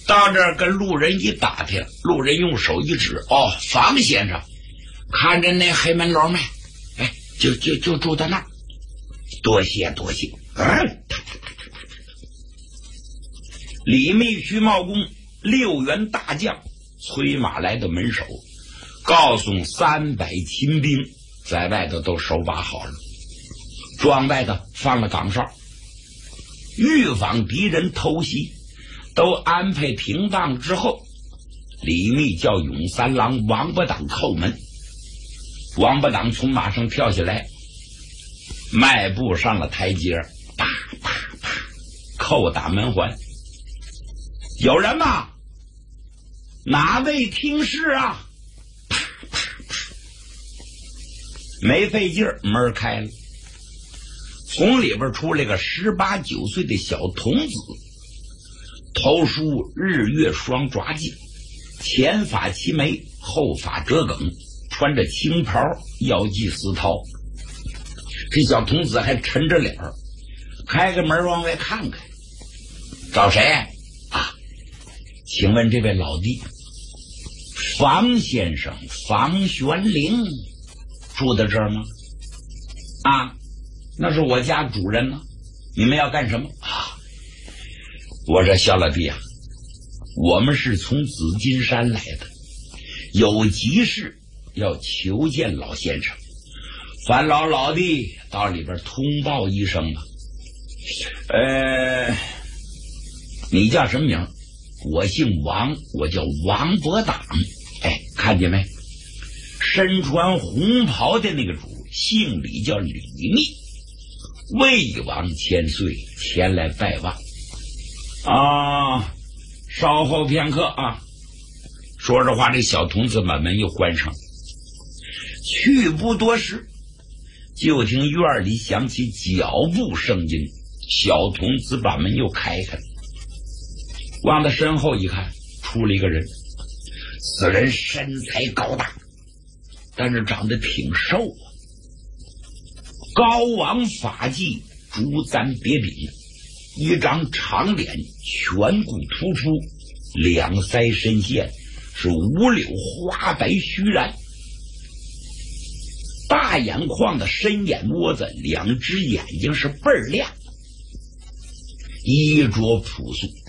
到这儿跟路人一打听，路人用手一指，哦，房先生，看着那黑门楼没？哎，就住在那儿。多谢多谢。李密徐茂公6员大将催马来到门首，告诉300秦兵在外头都手把好了，庄外头放了岗哨，预防敌人偷袭，都安排停当之后，李密叫永三郎王八党叩门。王八党从马上跳下来，迈步上了台阶，啪啪啪叩打门环。有人吗？哪位听事啊？啪啪啪，没费劲儿，门开了，从里边出来个18、19岁的小童子，头梳日月双抓髻，前发齐眉，后发折梗，穿着青袍，腰系丝绦。这小童子还沉着脸儿，开个门往外看看，找谁啊？请问这位老弟，房先生房玄龄住在这儿吗？啊，那是我家主人呢。你们要干什么啊？我说小老弟啊，我们是从紫金山来的，有急事要求见老先生，烦劳老弟到里边通报一声吧。你叫什么名？我姓王，我叫王伯党。哎，看见没？身穿红袍的那个主姓李，叫李密，魏王千岁，前来拜望。啊，稍后片刻啊。说着话，这小童子把门又关上。去不多时，就听院里响起脚步声音，小童子把门又开开了，往他身后一看，出了一个人。此人身材高大，但是长得挺瘦啊，高王发髻，竹簪别柄，一张长脸，颧骨突出，两腮深陷，是五柳花白须髯，大眼眶的深眼窝子，两只眼睛是倍儿亮，衣着朴素，